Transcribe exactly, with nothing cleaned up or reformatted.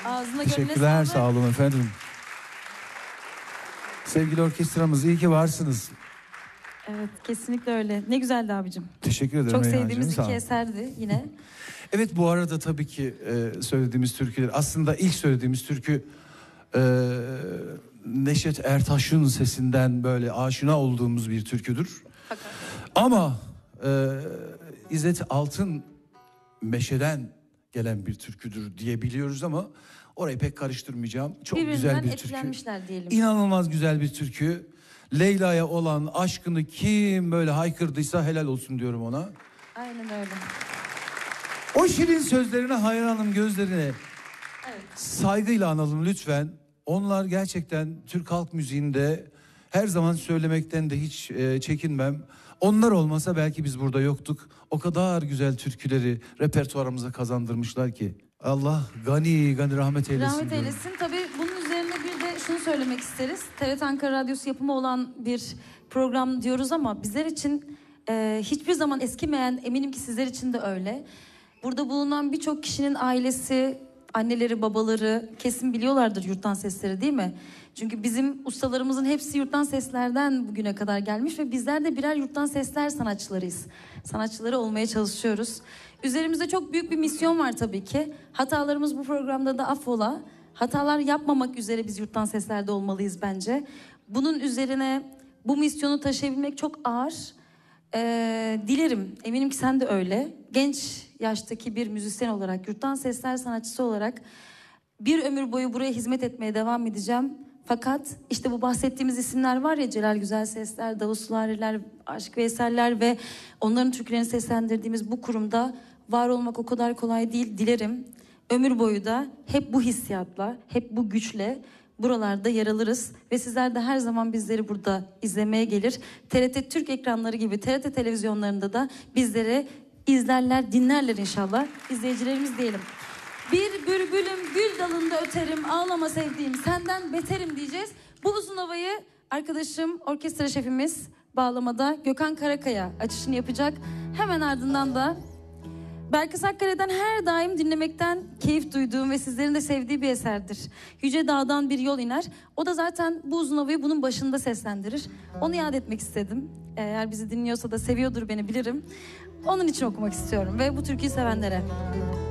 Ağzına Teşekkürler, sağ olun efendim. Sevgili orkestramız, iyi ki varsınız. Evet, kesinlikle öyle. Ne güzeldi abicim. Teşekkür ederim. Çok Reyhancığım, sevdiğimiz sağ iki olun. eserdi yine. Evet, bu arada tabii ki e, söylediğimiz türküler, aslında ilk söylediğimiz türkü e, Neşet Ertaş'ın sesinden böyle aşina olduğumuz bir türküdür. Fakat. Ama e, İzzet Altın Meşe'den gelen bir türküdür diye biliyoruz ama orayı pek karıştırmayacağım. Çok güzel bir türkü. Diyelim. İnanılmaz güzel bir türkü. Leyla'ya olan aşkını kim böyle haykırdıysa helal olsun diyorum ona. Aynen öyle. O şirin sözlerine hayranım, gözlerine. Evet. Saygıyla analım lütfen. Onlar gerçekten Türk halk müziğinde her zaman söylemekten de hiç e, çekinmem. Onlar olmasa belki biz burada yoktuk. O kadar güzel türküleri repertuarımıza kazandırmışlar ki. Allah gani gani rahmet eylesin. Rahmet eylesin. Tabii bunun üzerine bir de şunu söylemek isteriz. T R T Ankara Radyosu yapımı olan bir program diyoruz ama bizler için e, hiçbir zaman eskimeyen, eminim ki sizler için de öyle. Burada bulunan birçok kişinin ailesi, anneleri, babaları kesin biliyorlardır Yurttan Sesleri, değil mi? Çünkü bizim ustalarımızın hepsi Yurttan Sesler'den bugüne kadar gelmiş ve bizler de birer Yurttan Sesler sanatçılarıyız. Sanatçıları olmaya çalışıyoruz. Üzerimizde çok büyük bir misyon var tabii ki. Hatalarımız bu programda da affola. Hatalar yapmamak üzere biz Yurttan Sesler'de olmalıyız bence. Bunun üzerine bu misyonu taşıyabilmek çok ağır. Ee, dilerim, eminim ki sen de öyle. Genç yaştaki bir müzisyen olarak, Yurttan Sesler sanatçısı olarak bir ömür boyu buraya hizmet etmeye devam edeceğim. Fakat işte bu bahsettiğimiz isimler var ya, Celal Güzel Sesler, Davut Sulariler, Aşık Veysel'ler ve onların türkülerini seslendirdiğimiz bu kurumda var olmak o kadar kolay değil. Dilerim ömür boyu da hep bu hissiyatla, hep bu güçle buralarda yer alırız ve sizler de her zaman bizleri burada izlemeye gelir. T R T Türk ekranları gibi T R T televizyonlarında da bizleri izlerler, dinlerler inşallah. İzleyicilerimiz diyelim. Bir bülbülüm gül dalında öterim, ağlama sevdiğim senden beterim diyeceğiz. Bu uzun havayı arkadaşım, orkestra şefimiz bağlamada Gökhan Karakaya açışını yapacak. Hemen ardından da Belkıs Akkale'den her daim dinlemekten keyif duyduğum ve sizlerin de sevdiği bir eserdir. Yüce Dağ'dan bir yol iner. O da zaten bu uzun havayı bunun başında seslendirir. Onu yad etmek istedim. Eğer bizi dinliyorsa da seviyordur beni, bilirim. Onun için okumak istiyorum ve bu türküyü sevenlere.